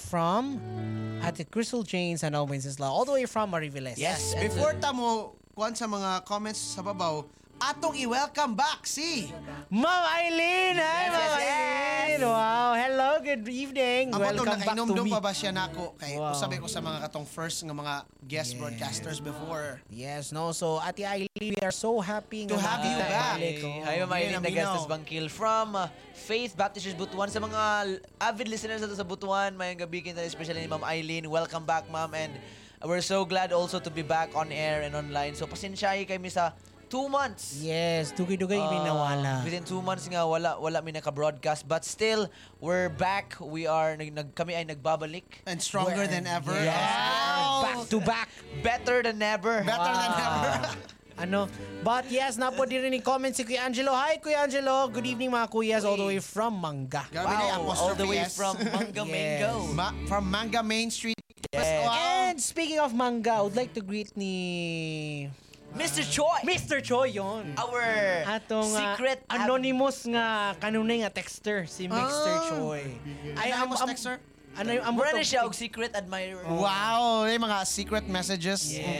from Ate Crystal Jane Sanal Wenceslas, all the way from Mariveles. Yes, before tamo kuan sa mga comments sa babaw, atong i-welcome back si Ma'am Eileen! Hi, Yes, Ma'am yes, Eileen! Wow, hello, good evening. Welcome Welcome back to nakainom me. pa ba siya nako kay Wow. usabi ko sa mga katong first nga mga guest broadcasters before. Yes, no. So, Ate Eileen, we are so happy To have you back. Hi, Ma'am Eileen, Yan ang Nagastas minaw. Bangkil from Faith Baptist Church Butuan. Sa mga avid listeners nato sa Butuan, mayang gabi kinta, especially ni Ma'am Eileen. Welcome back, Ma'am, and we're so glad also to be back on air and online. So, pasensyahe kami sa 2 months. Yes, dugay-dugay kami nawala. Within 2 months nga wala mi naka-broadcast, but still we're back. We are kami ay nagbabalik. And stronger than ever. Yes, Wow. back to back. Better than ever. Better than ever. Ano? But yes, napo din rin yung comment si Kuya Angelo. Hi, Kuya Angelo. Good evening, mga kuyas, all the way from Manga. Grabe na yung Wow, all the way apostrophe S. from Manga Mango. From Manga Main Street. Yes. Wow. And speaking of Manga, I would like to greet ni Mr. Choi. Mr. Choi yon. Our Atong secret anonymous nga kanunay nga texter si Mr. Choi. Anonymous texter? Ano yung Mura na siya og secret admirer. Wow, yung mga secret messages.